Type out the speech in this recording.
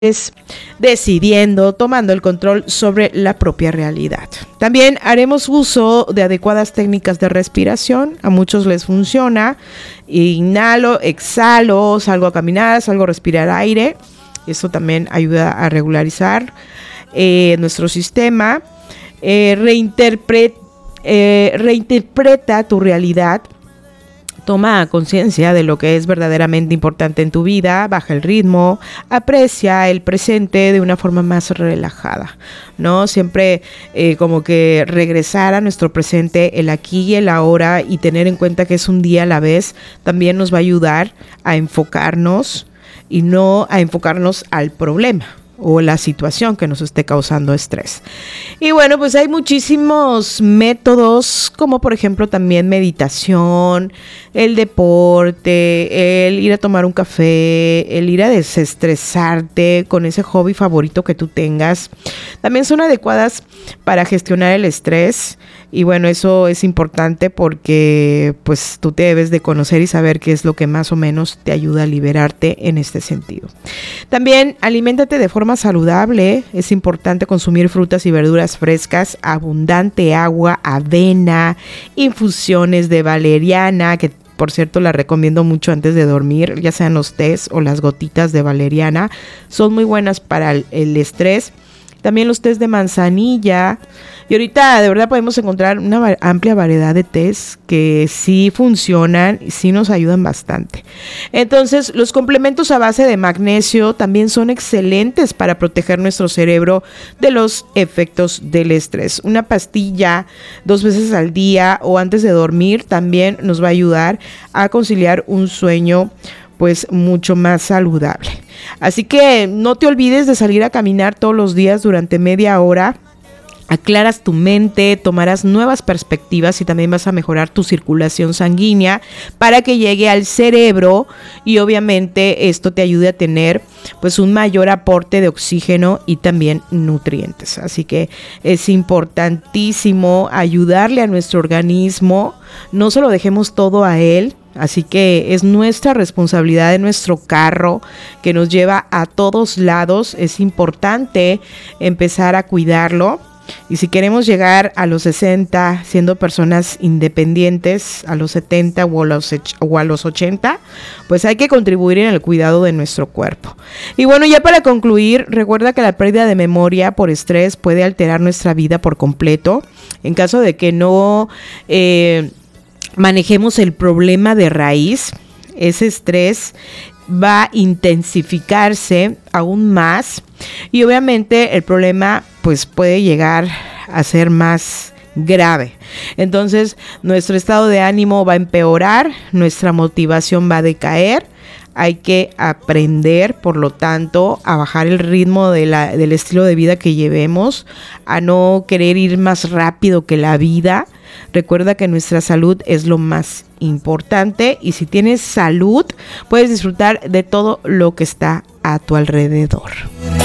decidiendo, tomando el control sobre la propia realidad. También haremos uso de adecuadas técnicas de respiración. A muchos les funciona. Inhalo, exhalo, salgo a caminar, salgo a respirar aire. Eso también ayuda a regularizar nuestro sistema. Reinterpreta tu realidad. Toma conciencia de lo que es verdaderamente importante en tu vida, baja el ritmo, aprecia el presente de una forma más relajada, ¿no? Siempre como que regresar a nuestro presente, el aquí y el ahora, y tener en cuenta que es un día a la vez, también nos va a ayudar a enfocarnos y no a enfocarnos al problema o la situación que nos esté causando estrés. Y bueno, pues hay muchísimos métodos, como por ejemplo también meditación, el deporte, el ir a tomar un café, el ir a desestresarte con ese hobby favorito que tú tengas. También son adecuadas para gestionar el estrés. Y bueno, eso es importante porque pues tú te debes de conocer y saber qué es lo que más o menos te ayuda a liberarte en este sentido. También aliméntate de forma saludable. Es importante consumir frutas y verduras frescas, abundante agua, avena, infusiones de valeriana, que por cierto la recomiendo mucho antes de dormir, ya sean los tés o las gotitas de valeriana. Son muy buenas para el estrés. También los tés de manzanilla. Y ahorita de verdad podemos encontrar una amplia variedad de tés que sí funcionan y sí nos ayudan bastante. Entonces, los complementos a base de magnesio también son excelentes para proteger nuestro cerebro de los efectos del estrés. Una pastilla 2 veces al día o antes de dormir también nos va a ayudar a conciliar un sueño pues mucho más saludable. Así que no te olvides de salir a caminar todos los días durante media hora. Aclaras tu mente, tomarás nuevas perspectivas y también vas a mejorar tu circulación sanguínea para que llegue al cerebro y obviamente esto te ayude a tener pues un mayor aporte de oxígeno y también nutrientes. Así que es importantísimo ayudarle a nuestro organismo, no se lo dejemos todo a él. Así que es nuestra responsabilidad de nuestro carro que nos lleva a todos lados. Es importante empezar a cuidarlo. Y si queremos llegar a los 60 siendo personas independientes, a los 70 o a los 80, pues hay que contribuir en el cuidado de nuestro cuerpo. Y bueno, ya para concluir, recuerda que la pérdida de memoria por estrés puede alterar nuestra vida por completo. En caso de que no manejemos el problema de raíz, ese estrés va a intensificarse aún más y obviamente el problema pues puede llegar a ser más grave. Entonces nuestro estado de ánimo va a empeorar, nuestra motivación va a decaer. Hay que aprender, por lo tanto, a bajar el ritmo del estilo de vida que llevemos, a no querer ir más rápido que la vida. Recuerda que nuestra salud es lo más importante y si tienes salud, puedes disfrutar de todo lo que está a tu alrededor.